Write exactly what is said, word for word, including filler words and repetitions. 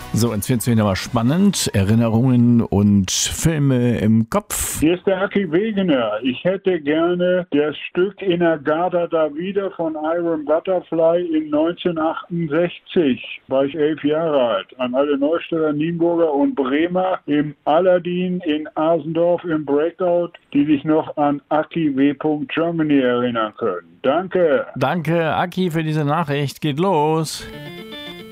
So, jetzt wird es wieder mal spannend. Erinnerungen und Filme im Kopf. Hier ist der Aki Wegener. Ich hätte gerne das Stück In-A-Gadda Da Vida von Iron Butterfly in neunzehnhundertachtundsechzig. War ich elf Jahre alt. An alle Neustädter, Nienburger und Bremer im Aladdin in Asendorf im Breakout, die sich noch an Aki W. Germany erinnern können. Danke. Danke, Aki, für diese Nachricht. Geht los.